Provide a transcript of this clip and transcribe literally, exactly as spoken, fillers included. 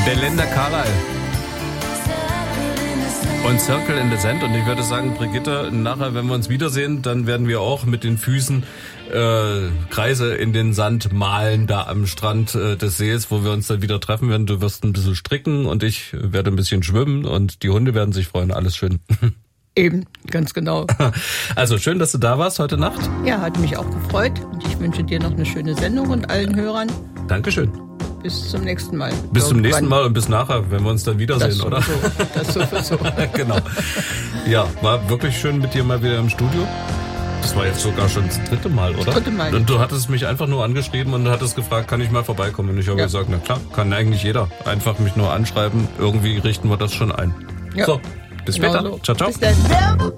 Belinda Carlisle und Circle in the Sand. Und ich würde sagen, Brigitte, nachher, wenn wir uns wiedersehen, dann werden wir auch mit den Füßen äh, Kreise in den Sand malen, da am Strand äh, des Sees, wo wir uns dann wieder treffen werden. Du wirst ein bisschen stricken und ich werde ein bisschen schwimmen und die Hunde werden sich freuen. Alles schön. Eben, ganz genau. Also schön, dass du da warst heute Nacht. Ja, hat mich auch gefreut und ich wünsche dir noch eine schöne Sendung und allen Hörern. Dankeschön. Bis zum nächsten Mal. Bis Irgendwann. zum nächsten Mal und bis nachher, wenn wir uns dann wiedersehen, das oder? Das sowieso. Genau. Ja, war wirklich schön mit dir mal wieder im Studio. Das war jetzt sogar schon das dritte Mal, oder? Das dritte Mal. Und du hattest mich einfach nur angeschrieben und hattest gefragt, kann ich mal vorbeikommen? Und ich habe ja. gesagt, na klar, kann eigentlich jeder. Einfach mich nur anschreiben, irgendwie richten wir das schon ein. Ja. So, bis später. Genau so. Ciao, ciao. Bis dann.